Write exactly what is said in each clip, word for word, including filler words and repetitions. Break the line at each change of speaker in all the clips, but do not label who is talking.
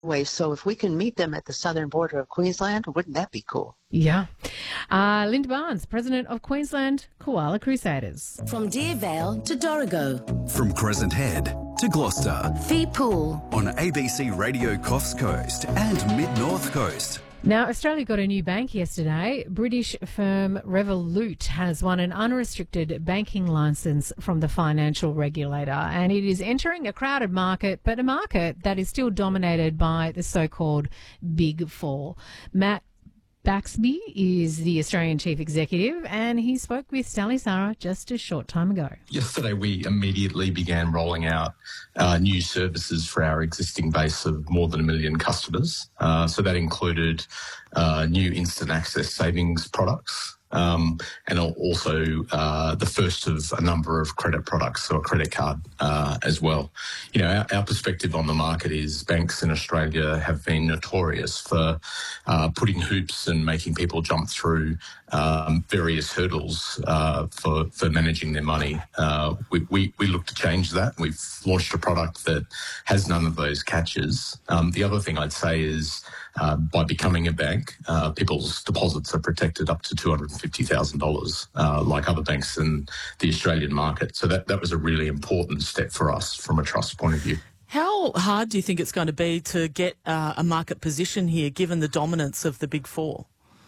way. So if we can meet them at the southern border of Queensland, wouldn't that be cool?
Yeah. Uh, Linda Barnes, President of Queensland Koala Crusaders.
From Deervale to Dorrigo.
From Crescent Head to Gloucester.
Fee Pool.
On A B C Radio Coffs Coast and Mid-North Coast.
Now, Australia got a new bank yesterday. British firm Revolut has won an unrestricted banking licence from the financial regulator, and it is entering a crowded market, but a market that is still dominated by the so-called Big Four. Matt Baxby is the Australian Chief Executive, and he spoke with Sally Sarah just a short time ago.
Yesterday, we immediately began rolling out uh, new services for our existing base of more than a million customers. Uh, so that included uh, new instant access savings products, Um, and also uh, the first of a number of credit products, so a credit card uh, as well. You know, our, our perspective on the market is banks in Australia have been notorious for uh, putting hoops and making people jump through um, various hurdles uh, for, for managing their money. Uh, we, we, we look to change that. We've launched a product that has none of those catches. Um, the other thing I'd say is uh, by becoming a bank, uh, people's deposits are protected up to two hundred fifty thousand dollars, uh, like other banks in the Australian market. So that, that was a really important step for us from a trust point of view.
How hard do you think it's going to be to get uh, a market position here, given the dominance of the Big Four?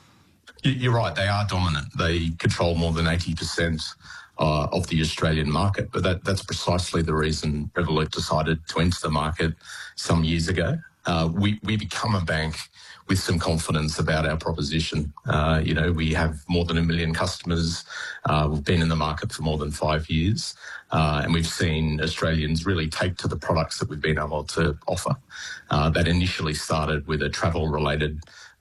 You're right, they are dominant. They control more than eighty percent uh, of the Australian market, but that, that's precisely the reason Revolut decided to enter the market some years ago. Uh, we, we become a bank with some confidence about our proposition. Uh, you know, we have more than a million customers. Uh, we've been in the market for more than five years, uh, and we've seen Australians really take to the products that we've been able to offer. Uh, that initially started with a travel-related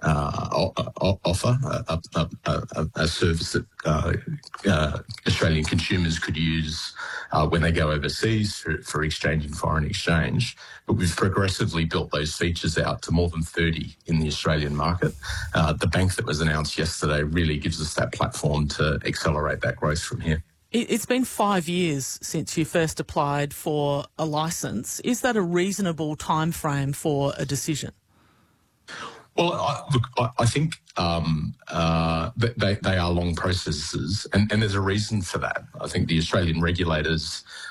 Uh, offer, a, a, a, a service that uh, uh, Australian consumers could use uh, when they go overseas for, for exchanging foreign exchange. But we've progressively built those features out to more than thirty in the Australian market. Uh, the bank that was announced yesterday really gives us that platform to accelerate that growth from here.
It's been five years since you first applied for a licence. Is that a reasonable time frame for a decision?
Well, I, look, I, I think um, uh, they, they are long processes, and, and there's a reason for that. I think the Australian regulators